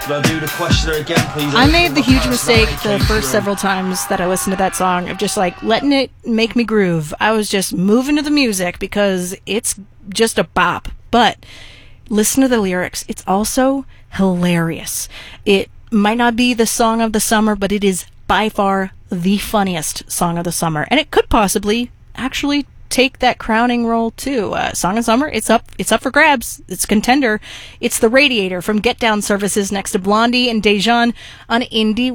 Could I do the question again, please? I made the huge mistake the first several times that I listened to that song of just like letting it make me groove. I was just moving to the music because it's just a bop. But listen to the lyrics. It's also hilarious. It might not be the song of the summer, but it is by far the funniest song of the summer. And it could possibly actually take that crowning role too. Song of Summer, it's up for grabs. It's a contender. It's The Radiator from Get Down Services next to Blondie and Dejan on Indie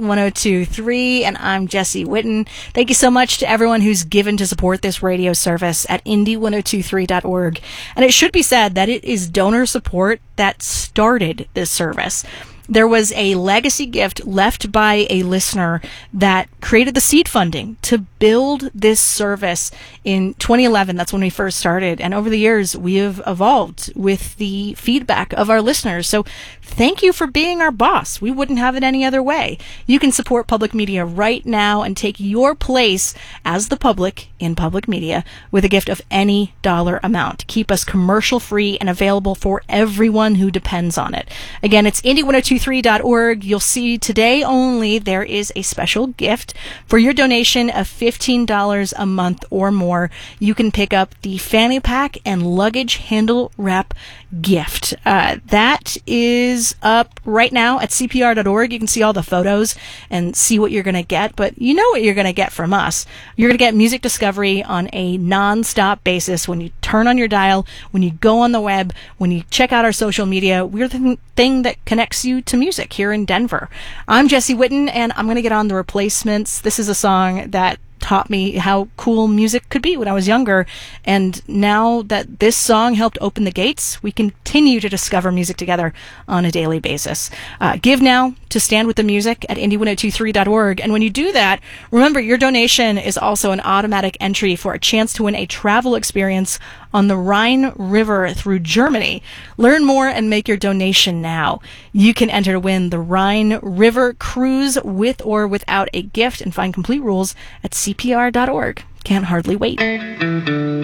102.3, and I'm Jesse Witten. Thank you so much to everyone who's given to support this radio service at indie1023.org. And it should be said that it is donor support that started this service. There was a legacy gift left by a listener that created the seed funding to build this service in 2011. That's when we first started. And over the years, we have evolved with the feedback of our listeners. So thank you for being our boss. We wouldn't have it any other way. You can support public media right now and take your place as the public in public media with a gift of any dollar amount. Keep us commercial free and available for everyone who depends on it. Again, it's indie1023.org. You'll see today only there is a special gift for your donation of $15 a month or more. You can pick up the fanny pack and luggage handle wrap gift. That is up right now at CPR.org. You can see all the photos and see what you're going to get, but you know what you're going to get from us. You're going to get music discovery on a non-stop basis when you turn on your dial, when you go on the web, when you check out our social media. We're the thing that connects you to music here in Denver. I'm Jesse Witten, and I'm going to get on The Replacements. This is a song that taught me how cool music could be when I was younger, and now that this song helped open the gates, we continue to discover music together on a daily basis. Give now to Stand With the Music at indie1023.org, and when you do that, remember your donation is also an automatic entry for a chance to win a travel experience on the Rhine River through Germany. Learn more and make your donation now. You can enter to win the Rhine River cruise with or without a gift and find complete rules at CPR.org. Can't hardly wait.